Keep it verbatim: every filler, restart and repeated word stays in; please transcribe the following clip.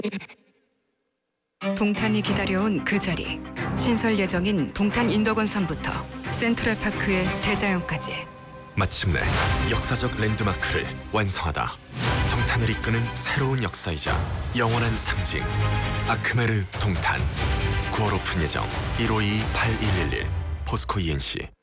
동탄이 기다려온 그 자리. 신설 예정인 동탄 인덕원삼부터 센트럴파크의 대자연까지. 마침내 역사적 랜드마크를 완성하다. 동탄을 이끄는 새로운 역사이자 영원한 상징. 아크메르 동탄. 구월 오픈 예정. 일오이이 팔일일일. 포스코 이엔씨.